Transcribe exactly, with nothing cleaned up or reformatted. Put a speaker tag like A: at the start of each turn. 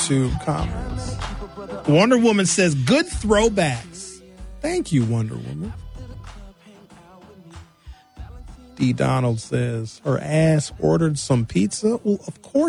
A: YouTube comments. Wonder Woman says, good throwbacks. Thank you, Wonder Woman. D. Donald says, her ass ordered some pizza. Well, of course.